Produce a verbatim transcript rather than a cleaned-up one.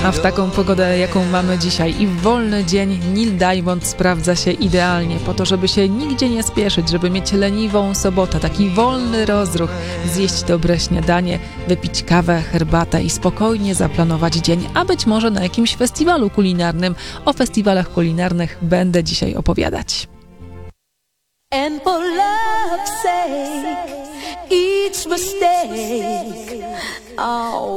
A w taką pogodę, jaką mamy dzisiaj i w wolny dzień, Neil Diamond sprawdza się idealnie po to, żeby się nigdzie nie spieszyć, żeby mieć leniwą sobotę, taki wolny rozruch, zjeść dobre śniadanie, wypić kawę, herbatę i spokojnie zaplanować dzień, a być może na jakimś festiwalu kulinarnym. O festiwalach kulinarnych będę dzisiaj opowiadać. And for love's sake, each mistake, oh,